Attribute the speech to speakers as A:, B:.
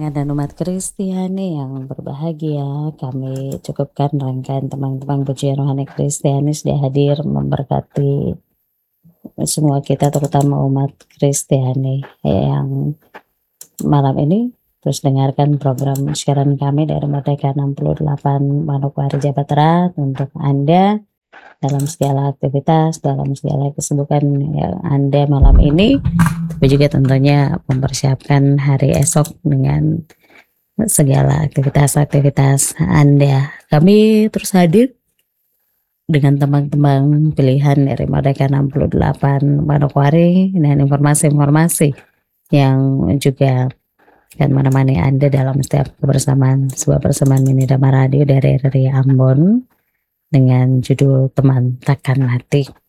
A: Dan umat Kristiani yang berbahagia, kami cukupkan rangkaian teman-teman pujian rohani Kristiani sudah hadir memberkati semua kita, terutama umat Kristiani yang malam ini terus dengarkan program siaran kami dari Merdeka 68 Manokwari Jawa Barat untuk Anda dalam segala aktivitas, dalam segala kesibukan yang Anda malam ini, tapi juga tentunya mempersiapkan hari esok dengan segala aktivitas-aktivitas Anda. Kami terus hadir dengan teman-teman pilihan dari Merdeka 68 Manokwari dan informasi-informasi yang juga akan menemani Anda dalam setiap kebersamaan sebuah persembahan Mini Dhamma Radio dari RRI Ambon dengan judul Teman Takkan Mati.